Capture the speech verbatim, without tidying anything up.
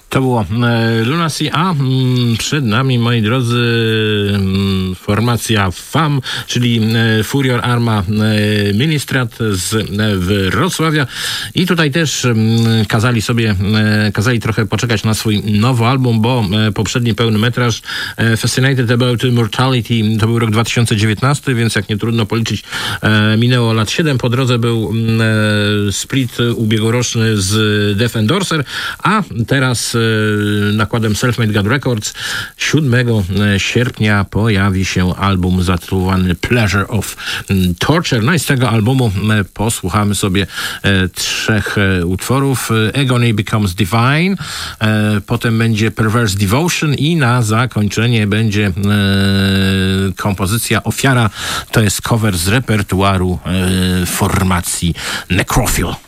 To było Lunacy, a przed nami, moi drodzy, formacja F A M, czyli Furior Arma Ministrat z Wrocławia. I tutaj też kazali sobie, kazali trochę poczekać na swój nowy album, bo poprzedni pełny metraż Fascinated About Mortality to był rok dwa tysiące dziewiętnasty, więc jak nie trudno policzyć, minęło lat siedem. Po drodze był split ubiegłoroczny z Death Endorser, a teraz nakładem Selfmade God Records siódmego sierpnia pojawi się album zatytułowany Pleasure of Torture. No i z tego albumu posłuchamy sobie trzech utworów. Agony Becomes Divine, potem będzie Perverse Devotion i na zakończenie będzie kompozycja Ofiara. To jest cover z repertuaru formacji Necrophil.